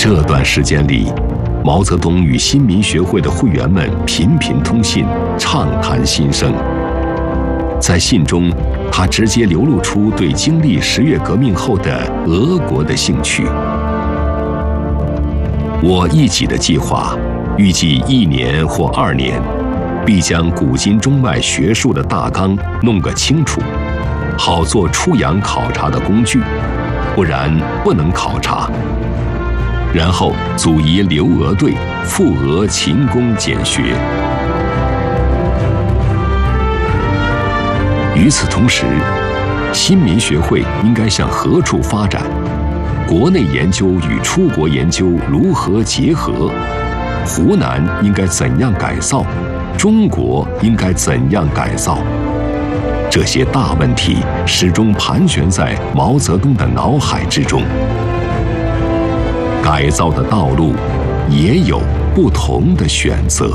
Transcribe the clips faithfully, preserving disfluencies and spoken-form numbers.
这段时间里，毛泽东与新民学会的会员们频频通信，畅谈心声。在信中，他直接流露出对经历十月革命后的俄国的兴趣。我一己的计划，预计一年或二年，必将古今中外学术的大纲弄个清楚，好做出洋考察的工具，不然不能考察。然后组一留俄队，赴俄勤工俭学。与此同时，新民学会应该向何处发展？国内研究与出国研究如何结合？湖南应该怎样改造？中国应该怎样改造？这些大问题始终盘旋在毛泽东的脑海之中。改造的道路也有不同的选择。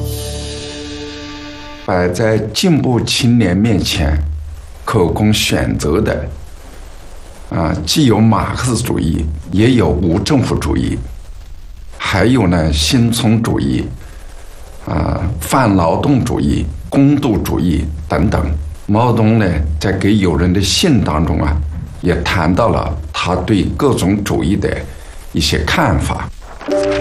摆在进步青年面前可供选择的啊，既有马克思主义，也有无政府主义，还有呢新村主义啊、泛劳动主义、工度主义等等。毛泽东呢在给友人的信当中啊，也谈到了他对各种主义的一些看法。